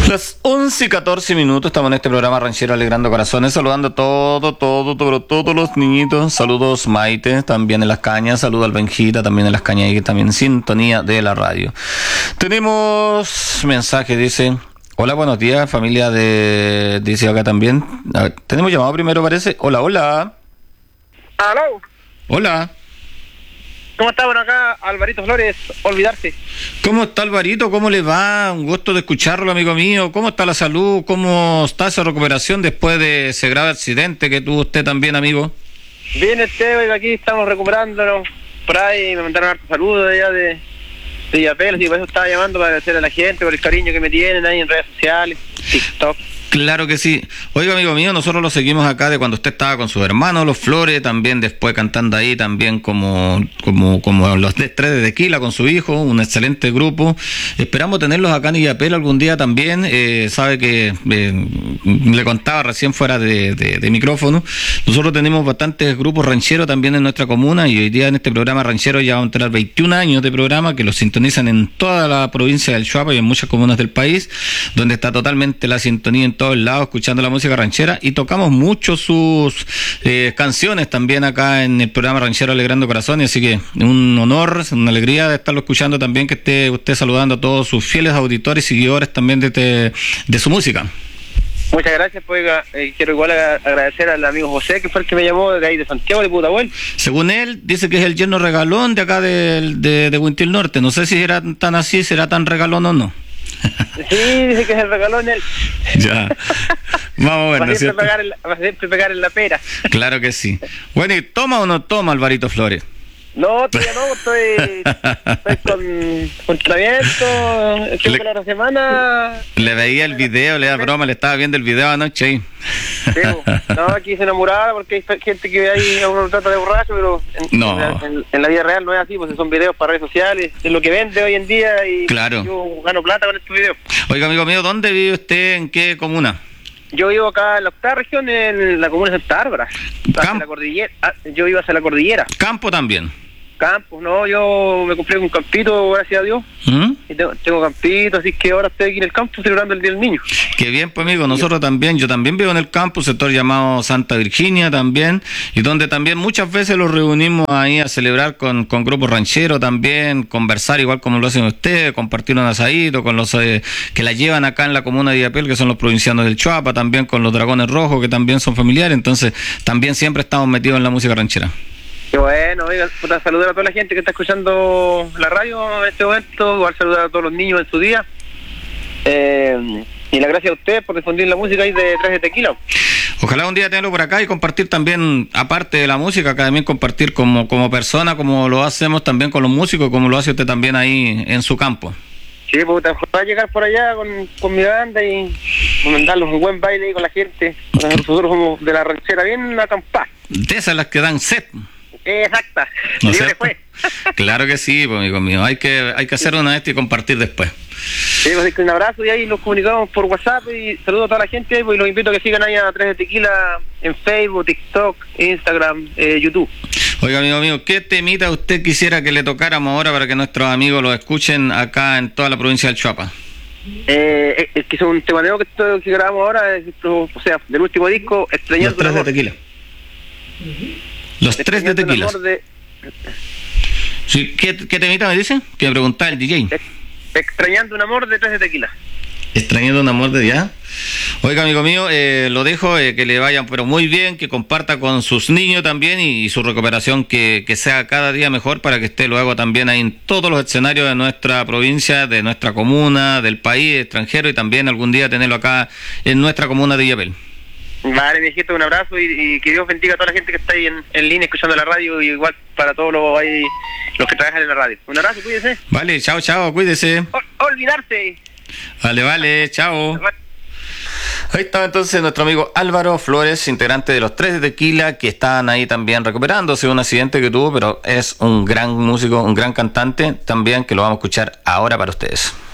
Las 11:14 estamos en este programa Ranchero Alegrando Corazones, saludando a todos los niñitos. Saludos Maite, también en las cañas, saludo al Benjita, también en las cañas y también en sintonía de la radio. Tenemos mensaje, dice: hola, buenos días, familia de... Dice acá también. A ver, tenemos llamado primero, parece. Hola, hola. Aló. Hola. ¿Cómo está? Bueno, acá Alvarito Flores, olvidarse. ¿Cómo está Alvarito? ¿Cómo le va? Un gusto de escucharlo, amigo mío. ¿Cómo está la salud? ¿Cómo está esa recuperación después de ese grave accidente que tuvo usted también, amigo? Bien, aquí estamos recuperándonos. Por ahí me mandaron harto saludos de allá de Yapel, y por eso estaba llamando para agradecer a la gente por el cariño que me tienen ahí en redes sociales, TikTok. Claro que sí. Oiga, amigo mío, nosotros lo seguimos acá de cuando usted estaba con sus hermanos, los Flores, también después cantando ahí, también como los Tres de Tequila con su hijo, un excelente grupo. Esperamos tenerlos acá en Illapel algún día también. Sabe que le contaba recién fuera de micrófono, nosotros tenemos bastantes grupos rancheros también en nuestra comuna, y hoy día en este programa ranchero ya vamos a tener 21 años de programa que los sintonizan en toda la provincia del Choapa y en muchas comunas del país, donde está totalmente la sintonía en todos lados, escuchando la música ranchera, y tocamos mucho sus canciones también acá en el programa Ranchero Alegrando Corazones, así que un honor, una alegría de estarlo escuchando también, que esté usted saludando a todos sus fieles auditores y seguidores también de su música. Muchas gracias, pues quiero igual agradecer al amigo José, que fue el que me llamó de ahí de Santiago de Pudahuel. Según él, dice que es el yerno regalón de acá de Huintil Norte. No sé si era tan así, será tan regalón o no. Sí, dice que es el regalón él. Ya. Vamos a ver, ¿no es cierto? Va a siempre pegar en la pera. Claro que sí. Bueno, ¿y toma o no toma, Alvarito Flores? No, todavía no, estoy con tratamiento. Estoy la semana. Le veía el video, le da broma, le estaba viendo el video anoche ahí. Sí, no, aquí se enamoraba porque hay gente que ve ahí a uno trata de borracho, pero en la vida real no es así, pues son videos para redes sociales, es lo que vende hoy en día, y claro, yo gano plata con estos videos. Oiga, amigo mío, ¿dónde vive usted? ¿En qué comuna? Yo vivo acá en la octava región, en la comuna de Santa Bárbara, hacia la cordillera. Yo vivo hacia la cordillera. ¿Campo también? Campos, no, yo me compré un campito, gracias a Dios. Y tengo campito, así que ahora estoy aquí en el campo celebrando el Día del Niño. Qué bien, pues amigo, nosotros también, yo también vivo en el campo, sector llamado Santa Virginia también, y donde también muchas veces los reunimos ahí a celebrar con grupos rancheros también, conversar igual como lo hacen ustedes, compartir un asadito con los que la llevan acá en la comuna de Illapel, que son los provincianos del Choapa, también con los Dragones Rojos, que también son familiares, entonces también siempre estamos metidos en la música ranchera. Qué bueno, oiga, saludar a toda la gente que está escuchando la radio en este momento, igual saludar a todos los niños en su día, y la gracias a ustedes por difundir la música ahí de Tres de Tequila. Ojalá un día tenerlo por acá y compartir también, aparte de la música, también compartir como persona, como lo hacemos también con los músicos, como lo hace usted también ahí en su campo. Sí, pues va a llegar por allá con mi banda y mandarles un buen baile ahí con la gente. Nosotros somos de la ranchera bien acampada. De esas las que dan sed. Exacta, ¿No libre fue. Claro que sí, pues, amigo mío, hay que hacer una de estas y compartir después. Sí, pues un abrazo, y ahí nos comunicamos por WhatsApp, y saludo a toda la gente, pues, y los invito a que sigan ahí a Tres de Tequila en Facebook, TikTok, Instagram, YouTube. Oiga, amigo mío, ¿qué temita usted quisiera que le tocáramos ahora para que nuestros amigos lo escuchen acá en toda la provincia del Choapa? Es que es un tema nuevo que grabamos ahora, o sea, del último disco, Extrañando Los Tres de Tequila. Los Tres de Tequila. Sí, ¿qué temita me dicen? Que me preguntaba el DJ. Extrañando un amor de Tres de Tequila. Extrañando un amor de ya. Oiga, amigo mío, lo dejo, que le vayan pero muy bien, que comparta con sus niños también, y su recuperación que sea cada día mejor, para que esté luego también ahí en todos los escenarios de nuestra provincia, de nuestra comuna, del país, extranjero, y también algún día tenerlo acá en nuestra comuna de Illapel. Vale, viejito, un abrazo, y que Dios bendiga a toda la gente que está ahí en línea escuchando la radio, y igual para todos los que trabajan en la radio. Un abrazo, cuídese. Vale, chao, cuídese. Olvidarse. Vale, chao. Ahí estaba entonces nuestro amigo Álvaro Flores, integrante de los Tres de Tequila, que están ahí también recuperándose de un accidente que tuvo, pero es un gran músico, un gran cantante también, que lo vamos a escuchar ahora para ustedes.